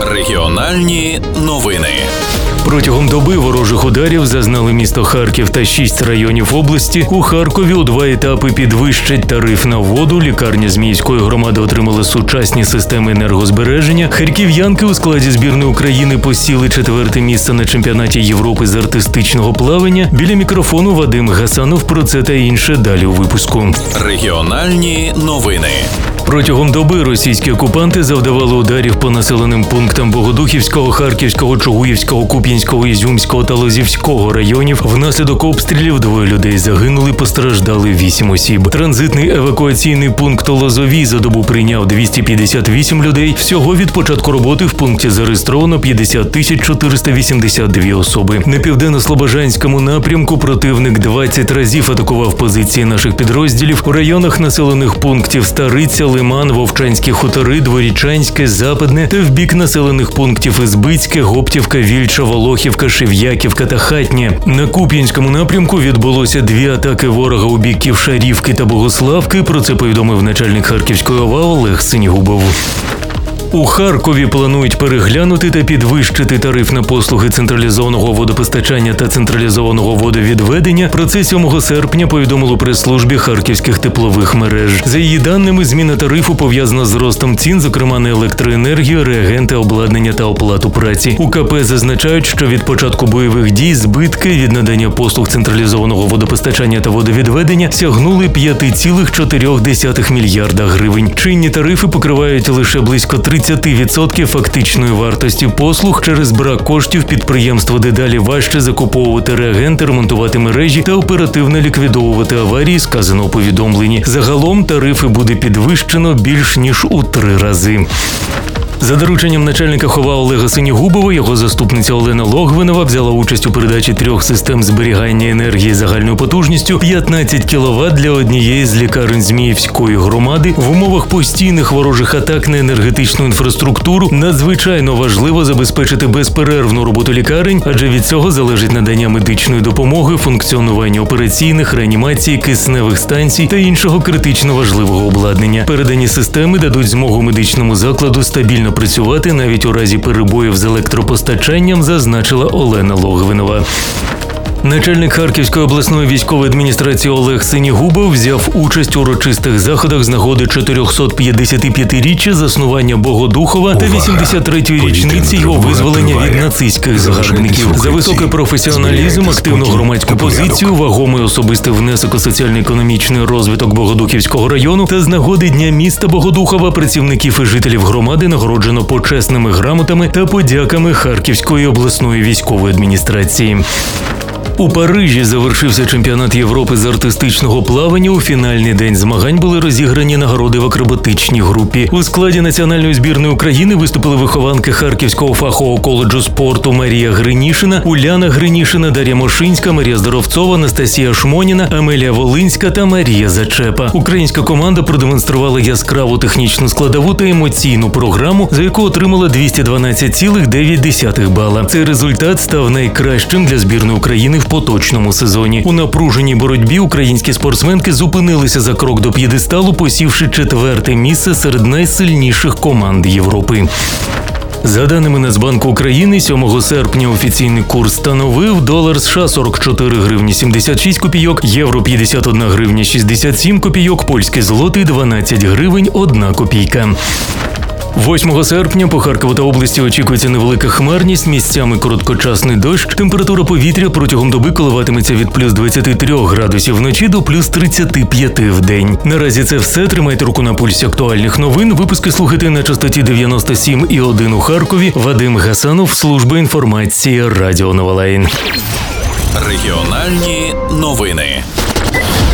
Регіональні новини. Протягом доби ворожих ударів зазнали місто Харків та 6 районів області. У Харкові у 2 етапи підвищать тариф на воду. Лікарня Зміївської громади отримала сучасні системи енергозбереження. Харків'янки у складі збірної України посіли 4-те місце на чемпіонаті Європи з артистичного плавання. Біля мікрофону Вадим Гасанов. Про це та інше далі у випуску. Регіональні новини. Протягом доби російські окупанти завдавали ударів по населеним пунктам Богодухівського, Харківського, Чугуївського, Куп'янського, Ізюмського та Лозівського районів. Внаслідок обстрілів 2 людей загинули, постраждали 8 осіб. Транзитний евакуаційний пункт Лозовій за добу прийняв 258 людей. Всього від початку роботи в пункті зареєстровано 50 482 особи. На південно-слобожанському напрямку противник 20 разів атакував позиції наших підрозділів. У районах населених пунктів Стариця, Лиман, Вовчанські хутори, Дворічанське, Западне та в бік населених пунктів Ізбицьке, Гоптівка, Вільча, Волохівка, Шев'яківка та Хатнє. На Куп'янському напрямку відбулося 2 атаки ворога у бік Ківшарівки та Богославки. Про це повідомив начальник Харківської ОВА Олег Синігубов. У Харкові планують переглянути та підвищити тариф на послуги централізованого водопостачання та централізованого водовідведення. Про це 7 серпня повідомили у прес-службі харківських теплових мереж. За її даними, зміна тарифу пов'язана з ростом цін, зокрема на електроенергію, реагенти, обладнання та оплату праці. У КП зазначають, що від початку бойових дій збитки від надання послуг централізованого водопостачання та водовідведення сягнули 5,4 мільярда гривень. Чинні тарифи покривають лише близько 30% фактичної вартості послуг. Через брак коштів підприємству дедалі важче закуповувати реагенти, ремонтувати мережі та оперативно ліквідовувати аварії, сказано у повідомленні. Загалом тарифи буде підвищено більш ніж у 3 рази. За дорученням начальника ХОВА Олега Синігубова, його заступниця Олена Логвинова взяла участь у передачі 3 систем зберігання енергії загальною потужністю 15 кВт для однієї з лікарень Зміївської громади. В умовах постійних ворожих атак на енергетичну інфраструктуру надзвичайно важливо забезпечити безперервну роботу лікарень, адже від цього залежить надання медичної допомоги, функціонування операційних, реанімації, кисневих станцій та іншого критично важливого обладнання. Передані системи дадуть змогу медичному закладу стабільно працювати навіть у разі перебоїв з електропостачанням, зазначила Олена Логвинова. Начальник Харківської обласної військової адміністрації Олег Синігубов взяв участь у урочистих заходах з нагоди 455-річчя заснування Богодухова та 83-ї річниці його визволення від нацистських загарбників. За високий професіоналізм, активну громадську позицію, вагомий особистий внесок у соціально-економічний розвиток Богодухівського району та з нагоди Дня міста Богодухова працівників і жителів громади нагороджено почесними грамотами та подяками Харківської обласної військової адміністрації. У Парижі завершився чемпіонат Європи з артистичного плавання. У фінальний день змагань були розіграні нагороди в акробатичній групі. У складі національної збірної України виступили вихованки Харківського фахового коледжу спорту Марія Гринішина, Уляна Гринішина, Дар'я Мошинська, Марія Здоровцова, Анастасія Шмоніна, Амелія Волинська та Марія Зачепа. Українська команда продемонструвала яскраву технічну складову та емоційну програму, за яку отримала 212,9 бала. Цей результат став найкращим для збірної України в поточному сезоні. У напруженій боротьбі українські спортсменки зупинилися за крок до п'єдесталу, посівши 4-те місце серед найсильніших команд Європи. За даними Нацбанку України, 7 серпня офіційний курс становив долар США 44 гривні 76 копійок, євро 51 гривня 67 копійок, польський злотий 12 гривень 1 копійка. 8 серпня по Харкову та області очікується невелика хмарність, місцями короткочасний дощ. Температура повітря протягом доби коливатиметься від плюс 23 градусів вночі до плюс 35 в день. Наразі це все. Тримайте руку на пульсі актуальних новин. Випуски слухайте на частоті 97,1 у Харкові. Вадим Гасанов, служба інформації Радіо Новолайн. Регіональні новини.